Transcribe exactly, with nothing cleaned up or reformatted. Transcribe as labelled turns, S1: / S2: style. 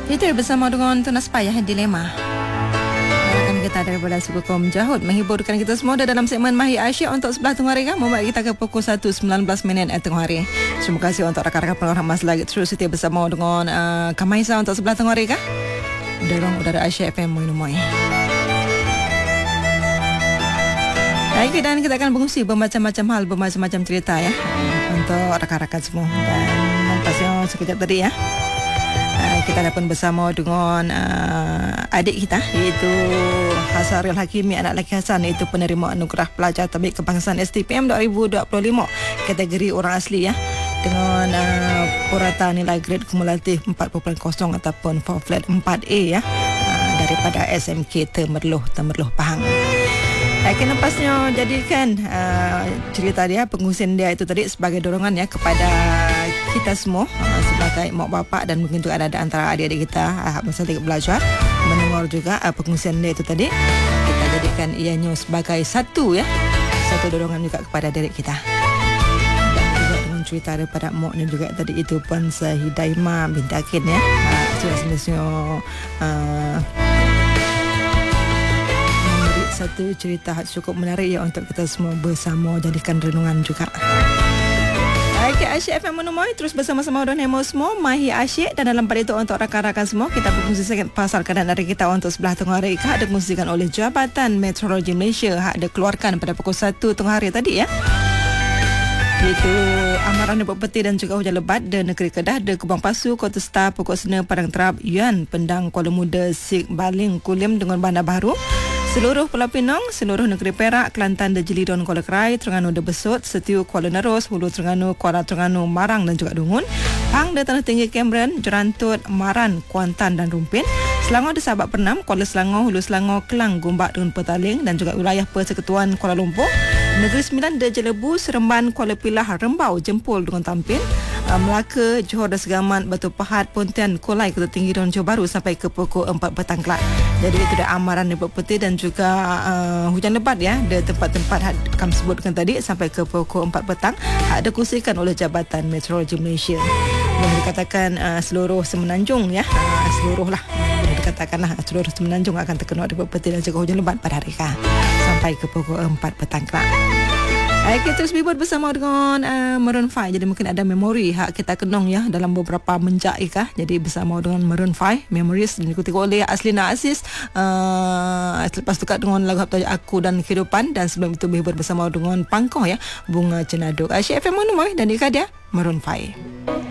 S1: Kita bersama dengan Tunas Payah Dilema. Rakan kita daripada suku kaum Jahud menghiburkan kita semua dalam segmen Mahir Asyik untuk sebelah tengah hari kan. Membuat kita ke pukul satu sembilan belas minit tengah hari. Terima kasih untuk rakan-rakan pendengar Mas lagi terus setia bersama dengan uh, Kamaisa untuk sebelah tengah hari kan. Dorong udara Asyik F M Moinumoi. Baik, dan kita akan berkongsi bermacam-macam hal, bermacam-macam cerita ya untuk rakan-rakan semua. Dan nampaknya sekejap tadi ya. Kita dapat bersama dengan uh, adik kita iaitu Hasaril Hakimi, anak lelaki Hasan, iaitu penerima anugerah pelajar terbaik kebangsaan S T P M dua ribu dua puluh lima kategori orang asli ya, dengan uh, purata nilai grade kumulatif empat titik kosong ataupun four flat empat A ya, uh, daripada S M K Temerloh Temerloh Pahang. Akan lepasnya jadikan uh, cerita dia, pengusian dia itu tadi sebagai dorongan ya kepada kita semua uh, sebagai mak bapak dan mungkin juga ada antara adik-adik kita uh, masa tidak belajar mendengar juga uh, pengusian dia itu tadi, kita jadikan ianya sebagai satu ya, satu dorongan juga kepada diri kita. Dan juga dengan cerita daripada maknya juga tadi itu pun Sahidaima binti Akin ya, uh, sudah semestinya uh, satu cerita cukup menarik ya untuk kita semua bersama jadikan renungan juga. Baik, Asyik F M Moinumoi terus bersama-sama dengan Hemo semua Mahir Asyik, dan dalam pada itu untuk rakan-rakan semua kita berkongsi sedikit pasal keadaan dari kita untuk sebelah tengah hari. Hak dikongsikan oleh Jabatan Meteorologi Malaysia, hak dikeluarkan pada pukul satu tengah hari tadi ya. Iaitu amaran lebat peti dan juga hujan lebat di negeri Kedah, di Kubang Pasu, Kota Star, Pokok Sena, Padang Terap, Yuan, Pendang, Kuala Muda, Sik, Baling, Kulim dengan Bandar Baru, seluruh Pulau Pinang, seluruh negeri Perak, Kelantan, Dejilidon, Kuala Kerai, Terengganu, Debesut, Setiu, Kuala Nerus, Hulu Terengganu, Kuala Terengganu, Marang dan juga Dungun, Pang dan Tanah Tinggi Cameron, Jerantut, Maran, Kuantan dan Rumpin, Selangor di Sabak Pernam, Kuala Selangor, Hulu Selangor, Kelang, Gombak dengan Petaling dan juga wilayah Persekutuan Kuala Lumpur, Negeri Sembilan, De Jelebu, Seremban, Kuala Pilah, Rembau, Jempol dengan Tampin, Melaka, Johor dan Segamat, Batu Pahat, Pontian, Kolai, Kota Tinggi dan Johor Bahru sampai ke pukul empat petang kelak. Jadi itu dah amaran lebat peti dan juga uh, hujan lebat ya, di tempat-tempat yang kami sebutkan tadi sampai ke pukul empat petang ada dikongsikan oleh Jabatan Meteorologi Malaysia. Boleh dikatakan uh, seluruh Semenanjung ya, uh, seluruh lah boleh dikatakan lah seluruh Semenanjung akan terkena lebat peti dan juga hujan lebat pada hari ini sampai ke pukul empat petang kelak. Kita terus bibut bersama dengan uh, Maroon five. Jadi mungkin ada memori hak kita kenong ya dalam beberapa menjak ikah. Jadi bersama dengan Maroon five, Memories, dan diikuti oleh Aslina Aziz. Uh, lepas tu kat dengan lagu Tajuk Aku dan Kehidupan, dan sebelum itu bibut bersama dengan Pangkoh ya, Bunga Cenaduk. Asyik F M Moinumoi dan ika dia Maroon five.